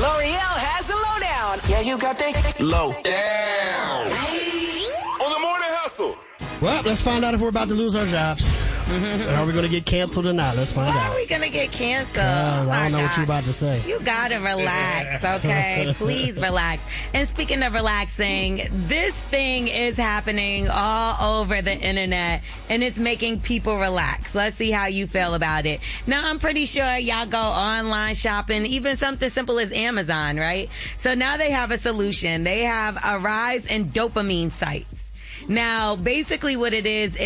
L'Oreal has the lowdown. Yeah, you got the lowdown. On the Morning Hustle. Well, let's find out if we're about to lose our jobs. Are we going to get canceled or not? Let's find out. Why are we going to get canceled? I don't know what you're about to say. You got to relax, okay? Please relax. And speaking of relaxing, this thing is happening all over the internet, and it's making people relax. Let's see how you feel about it. Now, I'm pretty sure y'all go online shopping, even something simple as Amazon, right? So now they have a solution. They have a rise in dopamine sites. Now, basically what it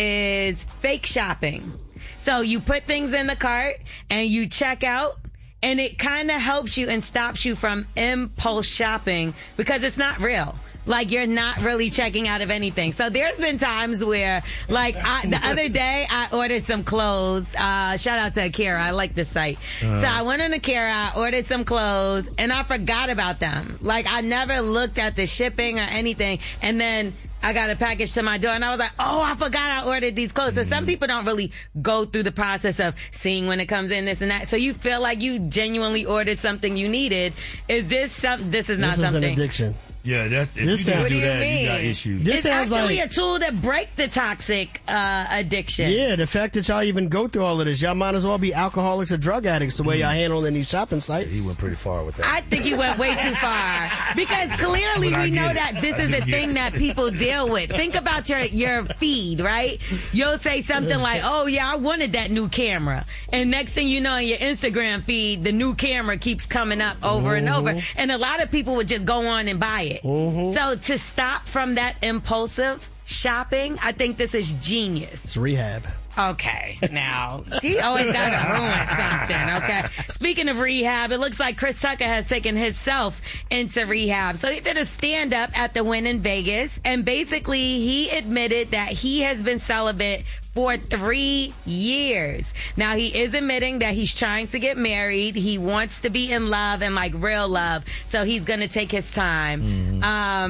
is fake shopping. So you put things in the cart and you check out, and it kind of helps you and stops you from impulse shopping because it's not real. Like, you're not really checking out of anything. So there's been times where, like, the other day I ordered some clothes. Shout out to Akira. I like this site. So I went on Akira, ordered some clothes, and I forgot about them. Like, I never looked at the shipping or anything. And then I got a package to my door, and I was like, oh, I forgot I ordered these clothes. So some people don't really go through the process of seeing when it comes in, this and that. So you feel like you genuinely ordered something you needed. Is this something? This is not something. This is an addiction. Yeah, that's if you don't do that, you got issues. It's actually a tool to break the toxic addiction. Yeah, the fact that y'all even go through all of this, y'all might as well be alcoholics or drug addicts the way y'all handling these shopping sites. He went pretty far with that. I think you went way too far because clearly we know that this is a thing that people deal with. Think about your feed, right? You'll say something like, "Oh yeah, I wanted that new camera," and next thing you know, in your Instagram feed, the new camera keeps coming up over and over, and a lot of people would just go on and buy it. So to stop from that impulsive shopping, I think this is genius. It's rehab. Okay, now, he always got to ruin something, okay? Speaking of rehab, it looks like Chris Tucker has taken himself into rehab. So he did a stand-up at the Wynn in Vegas, and basically he admitted that he has been celibate for 3 years. Now, he is admitting that he's trying to get married. He wants to be in love and, like, real love. So he's going to take his time.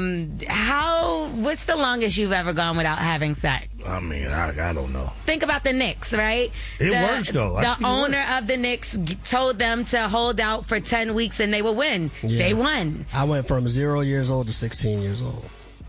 What's the longest you've ever gone without having sex? I mean, I don't know. Think about the Knicks, right? It works, though. The owner of the Knicks told them to hold out for 10 weeks and they would win. Yeah. They won. I went from 0 years old to 16 years old.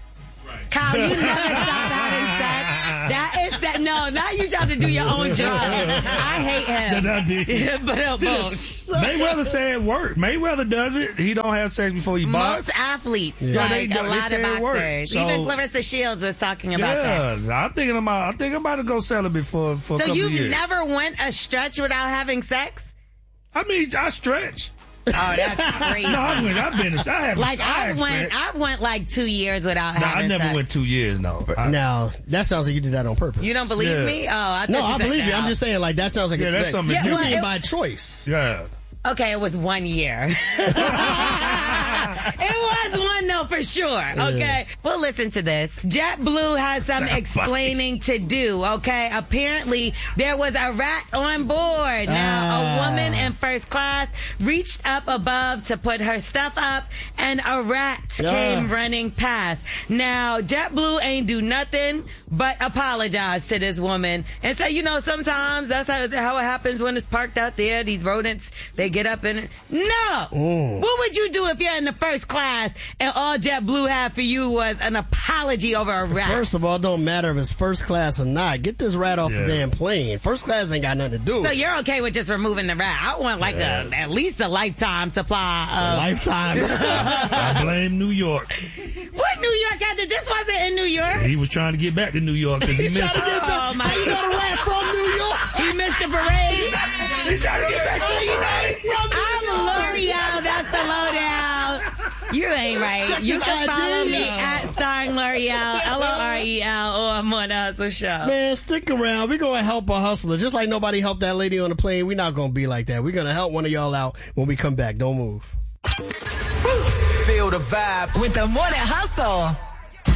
Kyle, you never stopped having sex. That is that. No, now you trying to do your own job. I hate him. But Mayweather said it worked. Mayweather does it. He don't have sex before he boxes. Most athletes, a lot of boxers. So, even Clarissa Shields was talking about that. Yeah, I think I'm about to go celibate for a couple of years. So you've never went a stretch without having sex? I mean, I stretch. Oh, that's crazy. No, I went like 2 years without having sex. I never went 2 years, no. Now, that sounds like you did that on purpose. You don't believe me? Oh, I believe you. I'm just saying, like, that sounds like that's something you're doing by choice. Yeah. Okay, it was 1 year. It was one, though, for sure. Okay. Yeah. Well, listen to this. JetBlue has some explaining to do, okay? Apparently, there was a rat on board. Now, a woman in first class reached up above to put her stuff up, and a rat came running past. Now, JetBlue ain't do nothing but apologize to this woman and say, sometimes that's how it happens when it's parked out there. These rodents, they get up in it. No! What would you do if you're in the first class and all JetBlue had for you was an apology over a rat? First of all, it don't matter if it's first class or not. Get this rat off the damn plane. First class ain't got nothing to do with it. So you're okay with just removing the rat? I want at least a lifetime supply of... Lifetime? I blame New York. What New York had to... This wasn't in New York? He was trying to get back to New York because he missed it. How you know the rat from New York? He missed the parade. He's trying to get back to New York. I'm L'Oreal. That's the lowdown. You ain't right. Check you can follow me at Starring L'Oreal, L'Oreal, or I'm on the Hustle Show. Man, stick around. We're going to help a hustler. Just like nobody helped that lady on the plane, we're not going to be like that. We're going to help one of y'all out when we come back. Don't move. Feel the vibe with the Morning Hustle.